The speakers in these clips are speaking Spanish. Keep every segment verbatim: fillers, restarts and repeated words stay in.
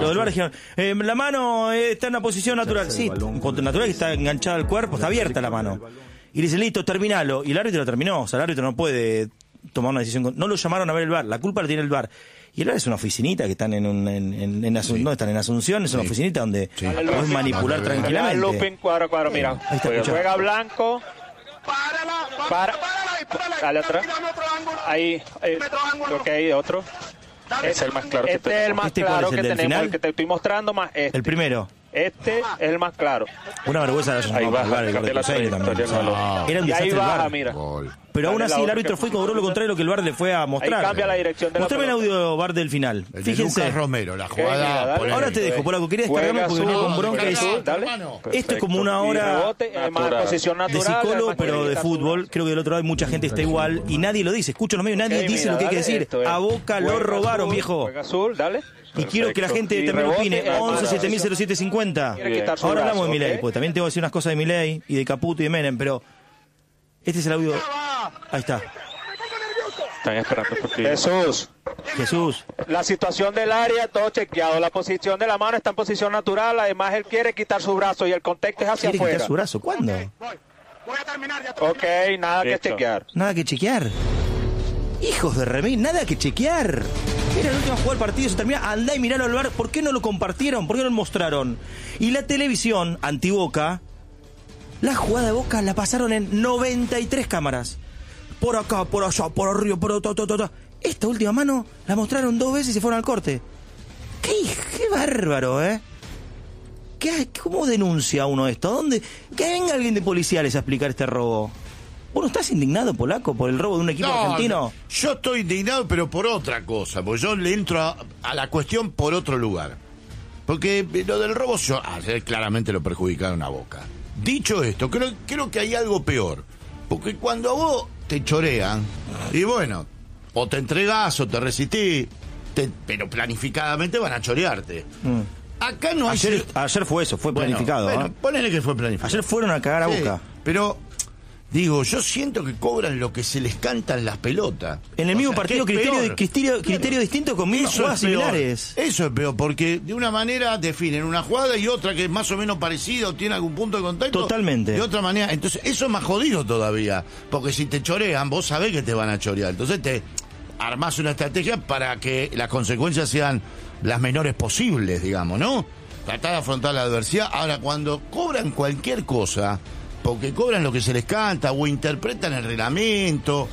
Lo del V A R dijeron, eh, la mano eh, está en una posición natural. Sí, natural que está enganchada al cuerpo, está abierta la mano. Y le dice, listo, terminalo. Y el árbitro lo terminó. O sea, el árbitro no puede tomar una decisión. No lo llamaron a ver el V A R. La culpa la tiene el V A R. Y el V A R es una oficinita que están en un, en, en, en Asunción, sí. no están en Asunción, es una sí. oficinita donde sí. puedes manipular no, tranquilamente. Looping, cuadro, cuadro, mira. Ahí está, juega, juega blanco. Párala, para. Dale atrás. Ahí, ahí. Ok, otro. Es el más claro. Este que es el más ¿Este claro es el que tenemos, final? El que te estoy mostrando más este. El primero. Este es el más claro. Una vergüenza de ahí baja, el de la trayectoria. No. Era un y ahí desastre baja, el V A R. Mira. Pero aún así el árbitro fue y cobró lo contrario de lo que el V A R le fue a mostrar. Ahí cambia la dirección de la Mostrame el audio V A R del final. El Fíjense. De Lucas Romero, la jugada. Okay, ahora te dejo, Polaco. Quería descargarme porque venía con bronca. Esto es como una hora de psicólogo, pero de fútbol. Creo que del otro lado hay mucha gente está igual y nadie lo dice. Escucho en los medios, nadie dice lo que hay que decir. A Boca lo robaron, viejo. Azul, dale. Y quiero que la gente también opine. once siete mil cero siete cincuenta. Ahora hablamos de Milei, porque también tengo que decir unas cosas de Milei y de Caputo y de Menem, pero este es el audio. Ahí está. Están esperando por ti. Jesús. Jesús. La situación del área, todo chequeado. La posición de la mano está en posición natural. Además, él quiere quitar su brazo y el contexto es hacia ¿Quiere afuera. quitar su brazo? ¿Cuándo? Okay, voy. Voy a terminar ya. Ok, nada Listo. que chequear. Nada que chequear. Hijos de remil, nada que chequear. Era el último juego del partido, se termina. Andá y miralo al V A R. ¿Por qué no lo compartieron? ¿Por qué no lo mostraron? Y la televisión, anti-Boca, la jugada de Boca la pasaron en noventa y tres cámaras. Por acá, por allá, por arriba, por otro, otro, otro. Esta última mano la mostraron dos veces y se fueron al corte. ¡Qué, qué bárbaro, eh! ¿Qué, ¿Cómo denuncia uno esto? ¿Dónde? Que venga alguien de policiales a explicar este robo. ¿Vos no estás indignado, Polaco, por el robo de un equipo no, argentino? No, yo estoy indignado, pero por otra cosa, porque yo le entro a, a la cuestión por otro lugar. Porque lo del robo, yo, ayer claramente lo perjudicaron a Boca. Dicho esto, creo, creo que hay algo peor. Porque cuando a vos te chorean, y bueno, o te entregás o te resistís, te, pero planificadamente van a chorearte. Mm. Acá no hay... Ayer, ayer fue eso, fue planificado. Bueno, ¿eh? bueno, ponele que fue planificado. Ayer fueron a cagar a sí, Boca. Pero... Digo, yo siento que cobran lo que se les cantan las pelotas. En el o mismo sea, partido, criterio, peor? criterio, criterio claro. distinto con mismas jugadas similares. Eso es peor, porque de una manera definen una jugada y otra que es más o menos parecida o tiene algún punto de contacto. Totalmente. De otra manera. Entonces, eso es más jodido todavía. Porque si te chorean, vos sabés que te van a chorear. Entonces te armás una estrategia para que las consecuencias sean las menores posibles, digamos, ¿no? Tratar de afrontar la adversidad. Ahora, cuando cobran cualquier cosa... porque cobran lo que se les canta o interpretan el reglamento.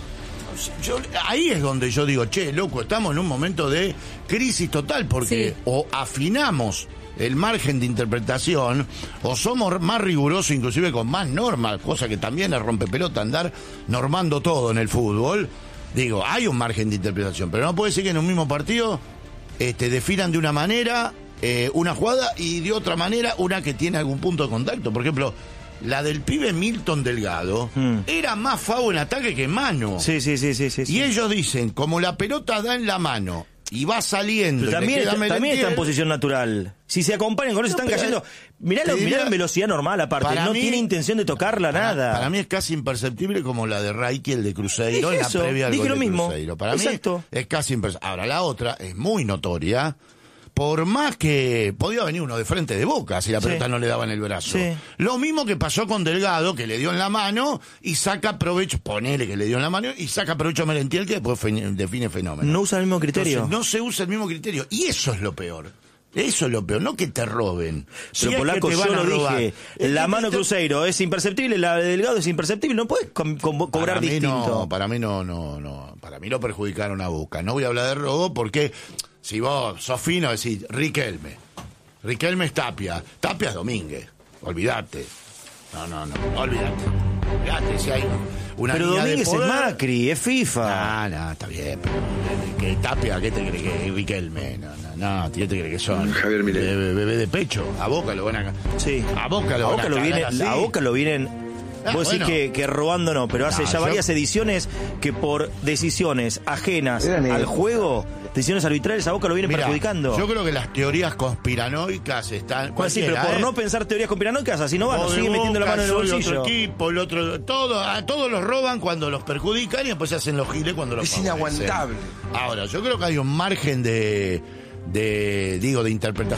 Yo, ahí es donde yo digo, che, loco, estamos en un momento de crisis total, porque sí. o afinamos el margen de interpretación o somos más rigurosos, inclusive con más normas, cosa que también es rompepelota andar normando todo en el fútbol. Digo, hay un margen de interpretación, pero no puede ser que en un mismo partido este, definan de una manera eh, una jugada y de otra manera una que tiene algún punto de contacto. Por ejemplo, la del pibe Milton Delgado hmm. era más FAO en ataque que en mano. Sí, sí, sí, sí, sí. Y sí. ellos dicen, como la pelota da en la mano y va saliendo. Pero también, está, también está en posición natural. Si se acompañan con eso, no, están cayendo. Mirá, mirá en velocidad normal, aparte. No mí, tiene intención de tocarla, para, nada. Para mí es casi imperceptible como la de Raiki, el de Cruzeiro, en la previa al dije gol lo de mismo. Cruzeiro. Para Exacto. mí es casi imperceptible. Ahora, la otra es muy notoria. Por más que podía venir uno de frente de Boca si la pelota sí. no le daba en el brazo. Sí. Lo mismo que pasó con Delgado, que le dio en la mano y saca provecho, ponele que le dio en la mano y saca provecho a Merentiel, que después fe, define fenómeno. No usa el mismo criterio. Entonces, no se usa el mismo criterio. Y eso es lo peor. Eso es lo peor, no que te roben. Pero si Polaco, yo lo dije, la mano de Cruzeiro es imperceptible, la de Delgado es imperceptible, no puedes co co cobrar para mí distinto. No, para mí no, no, no. Para mí lo perjudicaron a Boca. No voy a hablar de robo porque... Si vos sos fino, decís Riquelme. Riquelme es Tapia. Tapia es Domínguez. Olvídate. No, no, no. Olvídate. Olvídate si hay una Pero Domínguez es Macri, es FIFA. No, no, está bien. Pero, ¿qué Tapia? ¿Qué te crees que es Riquelme? No, no, no. ¿Qué te crees que son? Javier Milei. Bebé, bebé de pecho. A Boca lo van a... Sí. A Boca lo a van Boca a lo viene, así. A Boca lo vienen... Ah, Vos bueno. decís que, que robando no, pero hace no, ya yo... varias ediciones que por decisiones ajenas al juego, decisiones arbitrales, a Boca lo vienen Mirá, perjudicando. Yo creo que las teorías conspiranoicas están... Bueno, sí, pero por ¿eh? no pensar teorías conspiranoicas, así no van, nos siguen Boca, metiendo la mano en el bolsillo. El otro equipo, el otro... Todo, a todos los roban cuando los perjudican y después se hacen los giles cuando los Es favorecen. inaguantable. Ahora, yo creo que hay un margen de... de digo, de interpretación